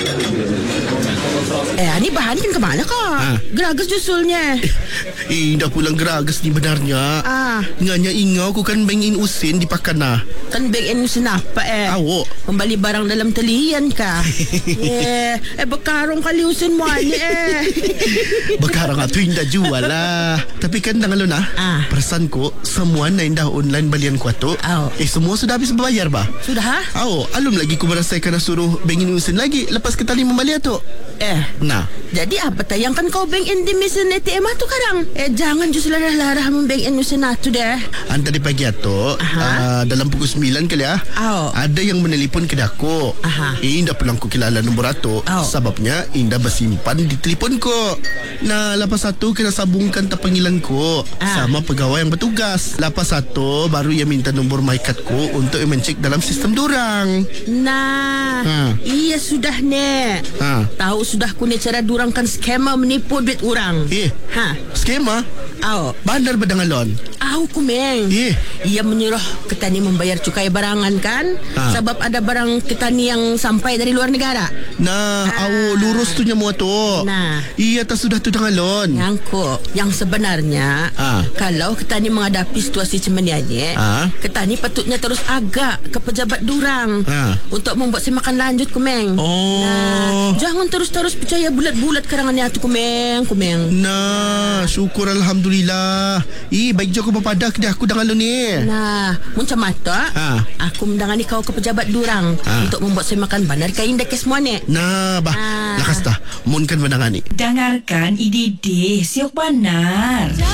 Ni bahan kan kemana kak? Geragas jusulnya. Dah pulang geragas ni benarnya. Nganya ingau ku kan bengin usin di pakana. Kan bengin usin apa Awak membeli barang dalam telian kah? Bekarong kali usin mo ni Bekarang atu indah jual lah. Tapi kan tangan lu nah. Perasan ko semua na indah online balian ku atu. Semua sudah habis berbayar bah. Sudah? Alum lagi ku merasa kena suruh bengin usin lagi lepas kita ni membeli atu. Nah, jadi apa tayang kan kau bengin di mesin ATM tu karang? Jangan justru larah-larah membengin mesin tu deh. Tadi pagi atu dalam pukul 9 kali ada yang menelpon ke aku. Indah pulang ku kilala nombor atu. Sebabnya Indah bersimpan di telefon ko. Nah, lepas satu kena sambungkan panggilan ko sama pegawai yang bertugas. Lepas satu baru ia minta nombor MyCard ko untuk mencek dalam sistem dorang. Nah, iya sudah ne. Tahu sudah ku ni cara durangkan skema menipu duit orang. Skema? Bandar Badangalon. Kumeng. Ia menyuruh ketani membayar cukai barangan kan? Sebab ada barang ketani yang sampai dari luar negara. Nah, lurus tu nyamu tu. Nah, iya tak sudah tu Dangalon. Yang sebenarnya kalau ketani menghadapi situasi cemenianya, ketani patutnya terus agak ke pejabat durang untuk membuat semakan lanjut kumeng. Nah, jangan terus-terus percaya bulat-bulat karangannya tu kumeng. Nah, syukur alhamdulillah. Baik je aku berpadah ke dia aku Dangalon ni. Nah, macam mata aku mendangani kau ke pejabat durang untuk membuat semakan bandar kain dah semua ni. Nah, lakas dah. Mun kan mendangani. Dengarkan IDD Siok Banar.